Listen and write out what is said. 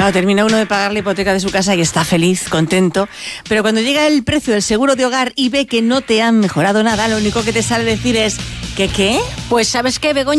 Claro, termina uno de pagar la hipoteca de su casa y está feliz, contento, pero cuando llega el precio del seguro de hogar y ve que no te han mejorado nada, lo único que te sale decir es ¿qué? Pues ¿sabes qué, Begoña?